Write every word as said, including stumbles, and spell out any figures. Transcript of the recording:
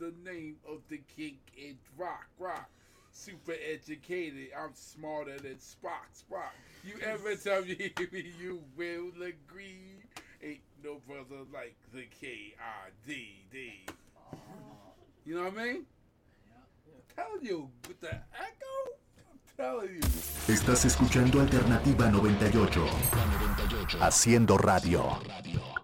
the name of the king in rock, rock. Super educated, I'm smarter than Spock, Spock. You ever tell me you will agree? Ain't no brother like the K I D D. You know what I mean? I'm telling you, with the echo, I'm telling you. Estás escuchando Alternativa noventa y ocho. Haciendo radio.